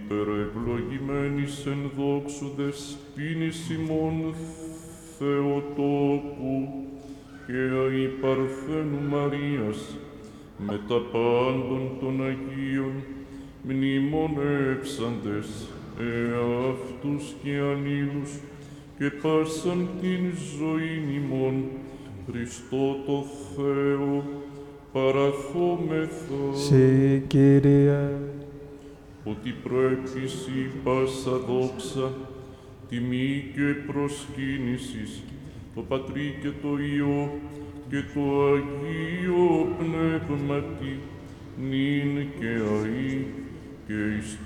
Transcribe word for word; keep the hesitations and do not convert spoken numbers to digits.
υπερευλογημένης εν δόξου δεσποίνης ημών Θεοτόκου και αη Παρθένου Μαρίας, με τα πάντων των Αγίων, μνημονεύσαντες εαυτούς και ανήλους και πάσαν την ζωήν ημών, Χριστό το Θεό, παραθόμεθα. Συ, Κύριε, ότι πρέπει σοι πάσα δόξα, τιμή και προσκύνησης, το Πατρί και το Υιό και το Αγίο Πνεύματι, νυν και αεί και εις